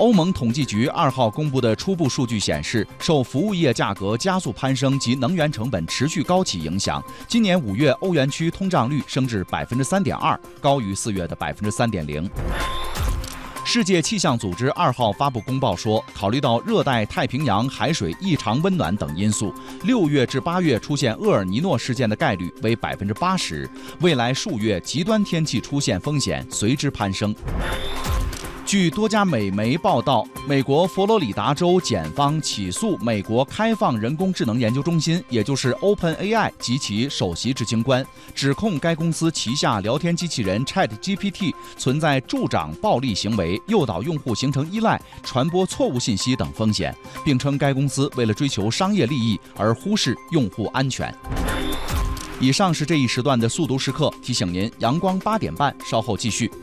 欧盟统计局2号公布的初步数据显示，受服务业价格加速攀升及能源成本持续高企影响，今年5月欧元区通胀率升至 3.2%， 高于4月的 3.0%。世界气象组织2号发布公报说，考虑到热带太平洋海水异常温暖等因素，6月至8月出现厄尔尼诺事件的概率为 80%， 未来数月极端天气出现风险随之攀升。据多家美媒报道，美国佛罗里达州检方起诉美国开放人工智能研究中心，也就是 OpenAI 及其首席执行官，指控该公司旗下聊天机器人 ChatGPT 存在助长暴力行为、诱导用户形成依赖、传播错误信息等风险，并称该公司为了追求商业利益而忽视用户安全。以上是这一时段的速读时刻，提醒您阳光8点半稍后继续。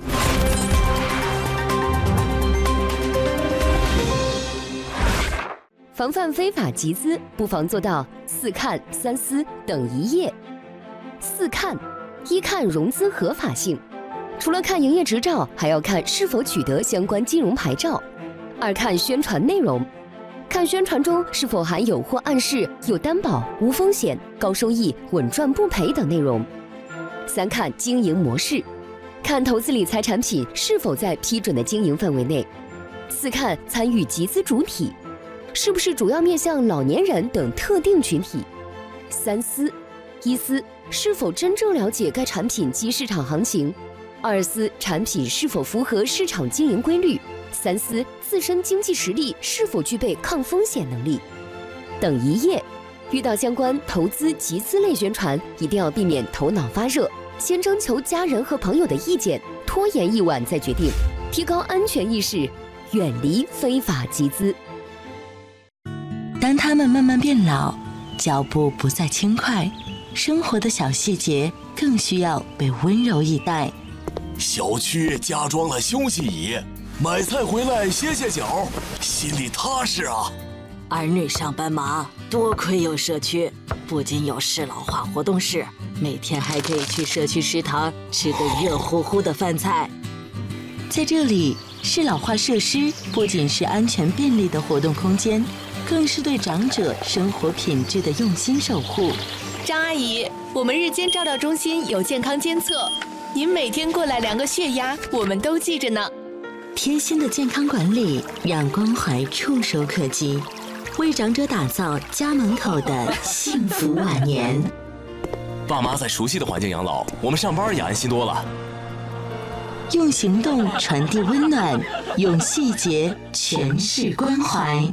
防范非法集资，不妨做到4看3思等一页。4看：一看融资合法性，除了看营业执照，还要看是否取得相关金融牌照。2看宣传内容，看宣传中是否含有或暗示有担保、无风险、高收益、稳赚不赔等内容。3看经营模式，看投资理财产品是否在批准的经营范围内。4看参与集资主体，是不是主要面向老年人等特定群体。3思：一思，是否真正了解该产品及市场行情；2思，产品是否符合市场经营规律；3思，自身经济实力是否具备抗风险能力。等一页，遇到相关投资集资类宣传，一定要避免头脑发热，先征求家人和朋友的意见，拖延一晚再决定，提高安全意识，远离非法集资。 当他们慢慢变老，脚步不再轻快，生活的小细节更需要被温柔以待。 小区加装了休息椅，买菜回来歇歇脚，心里踏实啊。 儿女上班忙，多亏有社区，不仅有适老化活动室，每天还可以去社区食堂吃个热乎乎的饭菜。 在这里，适老化设施不仅是安全便利的活动空间，更是对长者生活品质的用心守护。 张阿姨，我们日间照料中心有健康监测，您每天过来量个血压，我们都记着呢。 贴心的健康管理，让关怀触手可及，为长者打造家门口的幸福晚年。 爸妈在熟悉的环境养老，我们上班也安心多了。 用行动传递温暖，用细节诠释关怀。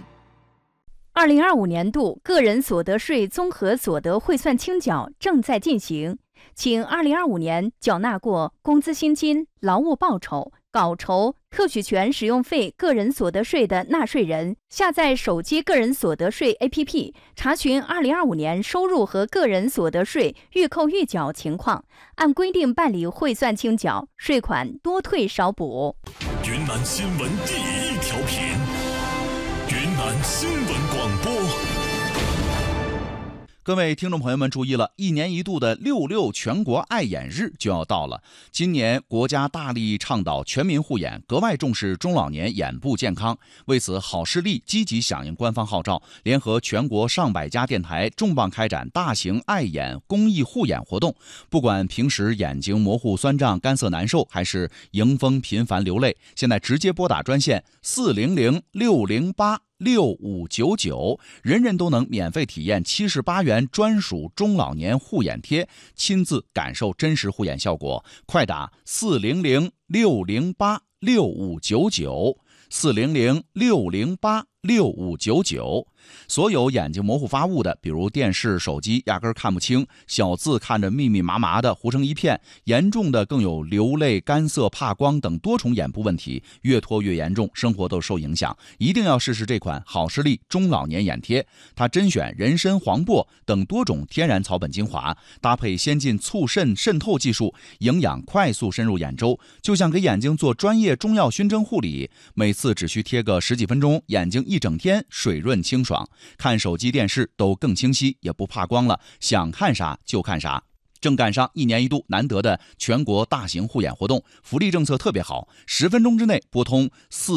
2025年度个人所得税综合所得汇算清缴正在进行，请2025年缴纳过工资薪金、劳务报酬、稿酬、特许权使用费个人所得税的纳税人，下载手机个人所得税 APP， 查询2025年收入和个人所得税预扣预缴情况，按规定办理汇算清缴，税款多退少补。 云南新闻第一调频，云南新闻广播。 各位听众朋友们注意了，一年一度的66全国爱眼日就要到了。今年国家大力倡导全民护眼，格外重视中老年眼部健康。为此，好视力积极响应官方号召，联合全国上百家电台，重磅开展大型爱眼公益护眼活动。不管平时眼睛模糊、酸胀、干涩难受，还是迎风频繁流泪，现在直接拨打专线400-608-6599，人人都能免费体验78元专属中老年护眼贴，亲自感受真实护眼效果。快打400-608-6599，400-608-6599。所有眼睛模糊发雾的，比如电视、手机压根看不清，小字看着密密麻麻的糊成一片，严重的更有流泪、干涩、怕光等多重眼部问题，越拖越严重，生活都受影响。一定要试试这款好视力中老年眼贴，它甄选人参、黄柏等多种天然草本精华，搭配先进促渗渗透技术，营养快速深入眼周，就像给眼睛做专业中药熏蒸护理，每次只需贴个10几分钟，眼睛一整天水润清爽，看手机电视都更清晰，也不怕光了，想看啥就看啥。正赶上一年一度难得的全国大型护眼活动，福利政策特别好，10分钟之内拨通4